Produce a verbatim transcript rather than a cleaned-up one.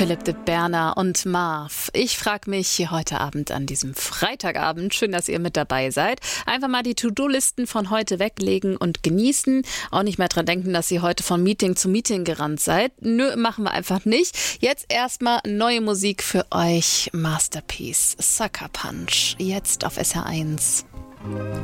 Philipp de Berner und Marv. Ich frage mich hier heute Abend an diesem Freitagabend, schön, dass ihr mit dabei seid, einfach mal die To-Do-Listen von heute weglegen und genießen. Auch nicht mehr dran denken, dass ihr heute von Meeting zu Meeting gerannt seid. Nö, machen wir einfach nicht. Jetzt erstmal neue Musik für euch. Masterpiece, Sucker Punch, jetzt auf S R eins.